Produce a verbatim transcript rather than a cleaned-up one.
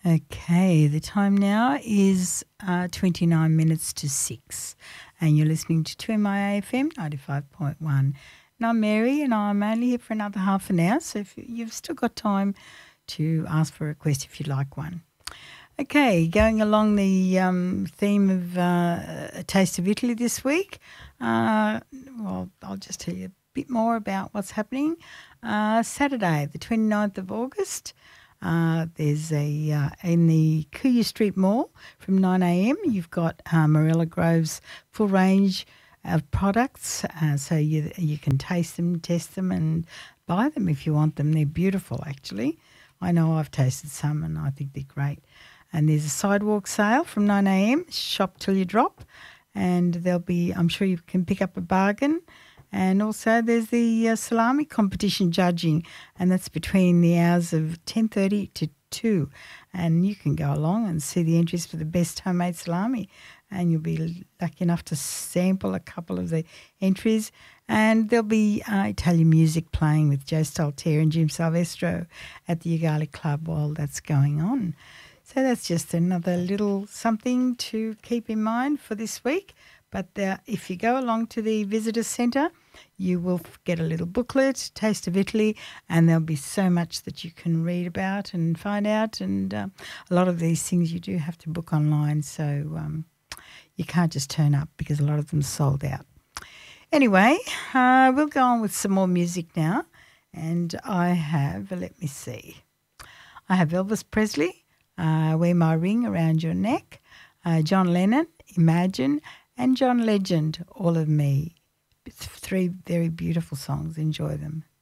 Okay, the time now is uh, twenty-nine minutes to six, and you're listening to two M I A F M ninety-five point one. And I'm Mary, and I'm only here for another half an hour, so if you've still got time to ask for a request if you'd like one. Okay, going along the um, theme of uh, A Taste of Italy this week, uh, well, I'll just tell you a bit more about what's happening. Uh, Saturday, the twenty-ninth of August, uh, there's a, uh, in the Kuya Street Mall from nine a m, you've got uh, Morella Grove's full range of products, uh, so you you can taste them, test them and buy them if you want them. They're beautiful, actually. I know I've tasted some and I think they're great. And there's a sidewalk sale from nine a m, shop till you drop, and there'll be, I'm sure you can pick up a bargain. And also there's the uh, salami competition judging, and that's between the hours of ten thirty to two. And you can go along and see the entries for the best homemade salami, and you'll be lucky enough to sample a couple of the entries. And there'll be uh, Italian music playing with Joe Stalter and Jim Silvestro at the Ugali Club while that's going on. So that's just another little something to keep in mind for this week. But uh, if you go along to the visitor centre, you will get a little booklet, Taste of Italy, and there'll be so much that you can read about and find out. And uh, a lot of these things you do have to book online, so um, you can't just turn up because a lot of them sold out. Anyway, uh, we'll go on with some more music now. And I have, let me see, I have Elvis Presley, uh, Wear My Ring Around Your Neck, uh, John Lennon, Imagine, and John Legend, All of Me. It's three very beautiful songs. Enjoy them.